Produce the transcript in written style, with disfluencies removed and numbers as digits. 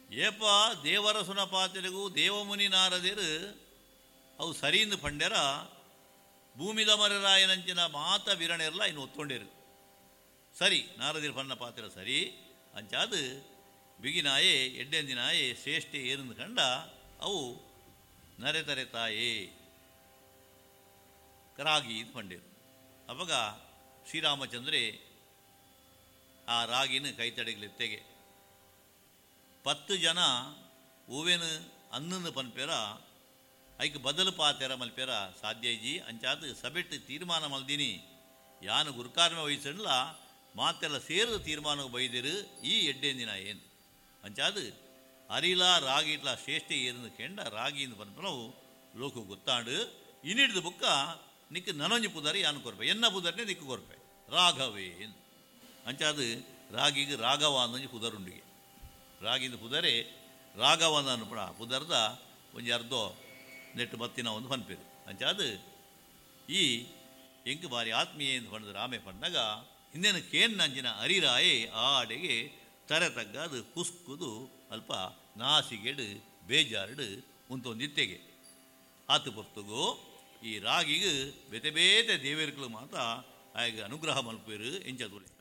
ಏಪ ದೇವರಸುನ ಪಾತ್ರೆಗೂ ದೇವಮುನಿ ನಾರದಿರು ಅವು ಸರಿಯಿಂದ ಪಂಡ್ಯರ ಭೂಮಿದ ಮರರಾಯನಂಚಿನ ಮಾತ ವಿರಣೆಲ್ಲ ಇನ್ನು ಒತ್ತೊಂಡಿರು ಸರಿ ನಾರದಿರು ಪನ್ನ ಪಾತ್ರ ಸರಿ ಅಂಚಾದು ಬಿಗಿನಾಯೇ ಎಡ್ಡೆಂದಿನಾಯೇ ಶ್ರೇಷ್ಠ ಏರಿಂದ ಕಂಡ ಅವು ನರೆತರೆ ತಾಯೇ ರಾಗಿ ಇದು ಪಂಡಿರು ಅವಾಗ ಶ್ರೀರಾಮಚಂದ್ರೆ ಆ ರಾಗಿನ ಕೈತಡೆಗಲೆತ್ತೆಗೆ 10 ಜನ ಹೂವೇನು ಅನ್ನನ್ನು ಪನ್ಪೇರ ಐಕ್ ಬದಲು ಪಾತೆರ ಮಲ್ಪೇರ ಸಾಧ್ಯಜಿ ಅಂಚಾದು ಸಬೆಟ್ಟು ತೀರ್ಮಾನ ಮಲ್ದಿನಿ ಯಾನು ಗುರುಕಾರ್ಮ ವಹಿಸಲ್ಲ ಮಾತೆಲ್ಲ ಸೇರಿದ ತೀರ್ಮಾನಕ್ಕೆ ಬೈದಿರು ಈ ಎಡ್ಡೆಂದಿನ ಏನು ಅಂಚಾದು ಅರಿಲ ರಾಗಿ ಇಟ್ಲ ಶ್ರೇಷ್ಠ ಏರಿಂದ ಕೆಂಡ ರಾಗಿಯಿಂದ ಪನ್ಪನವು ಲೋಕ ಗೊತ್ತಾಂಡು ಇನ್ನಿಡ್ದು ಬುಕ್ಕ ನಿಕ್ಕು ನನೊಂಜಿ ಪುದರಿ ಯಾನು ಕೊರ್ಪೆ ಎನ್ನ ಪುದರ್ನೆ ನಿಕ್ಕು ಕೊರ್ಪೆ ರಾಘವೇನ್ ಅಂಚಾದು ರಾಗಿಗೆ ರಾಘವ ಅನ್ನೊಂಜಿ ಪುದರುಂಡಿಗೆ ರಾಗಿಂದ ಪುದರೆ ರಾಘವ ಅನ್ನು ಪುಡ ಪುದರ್ದ ಒಂಜಿ ಅರ್ಧೋ ನೆಟ್ಟು ಬತ್ತಿನ ಒಂದು ಪನ್ಪೇರು ಅಂಚಾದು ಈ ಎಂಕು ಬಾರಿ ಆತ್ಮೀಯ ಎಂದು ಪಂಡದ ರಾಮೆ ಪಂಡಾಗ ಹಿಂದಿನ ಕೇನ್ ನಂಜಿನ ಅರಿರಾಯೇ ಆ ಅಡೆಗೆ ತರೆ ತಗ್ಗದು ಕುಸ್ಕುದು ಅಲ್ಪ ನಾಸಿಗೆಡು ಬೇಜಾರ್ಡು ಉಂತೊಂದಿತ್ತೆಗೆ ಆತು ಪೊರ್ತುಗು ಈ ರಾಗಿಗೆ ಬೇತೆ ಬೇತೆ ದೇವೇರ್ಗಳು ಮಾತ ಆಗ ಅನುಗ್ರಹ ಮಲ್ಪೇರು ಎಂಚದುಲೆ